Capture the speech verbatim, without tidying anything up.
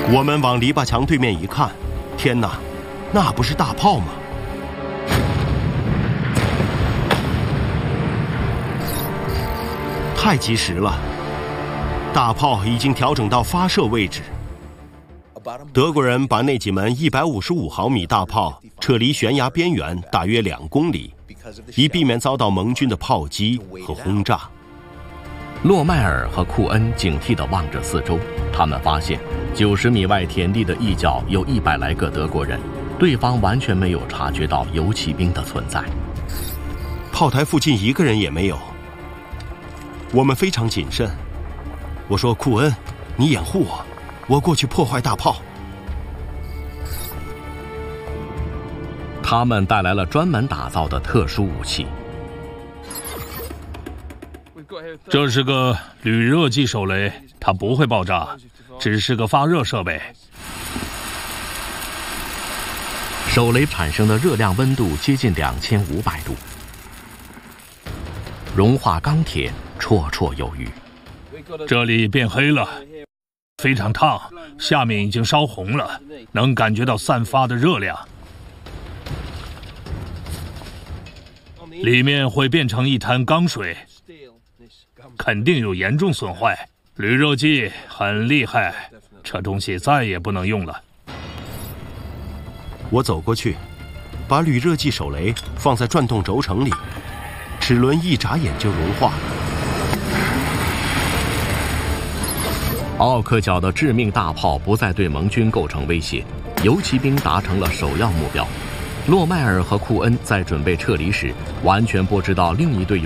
我们往篱笆墙对面一看，天哪，那不是大炮吗？太及时了，大炮已经调整到发射位置。德国人把那几门一百五十五毫米大炮撤离悬崖边缘大约两公里，以避免遭到盟军的炮击和轰炸。 洛迈尔和库恩警惕地望着四周，他们发现九十米外田地的一角有一百来个德国人，对方完全没有察觉到游骑兵的存在。 炮台附近一个人也没有。我们非常谨慎。我说：“库恩，你掩护我，我过去破坏大炮。” 他们带来了专门打造的特殊武器。 这是个铝热剂手雷，它不会爆炸，只是个发热设备。 手雷产生的热量温度接近两千五百度，融化钢铁绰绰有余。 这里变黑了，非常烫，下面已经烧红了，能感觉到散发的热量。里面会变成一滩钢水，肯定有严重损坏。铝热剂很厉害，这东西再也不能用了。 我走过去，把铝热剂手雷放在转动轴承里，齿轮一眨眼就融化了。 奥克角的致命大炮不再对盟军构成威胁，游骑兵达成了首要目标。洛迈尔和库恩在准备撤离时，完全不知道另一队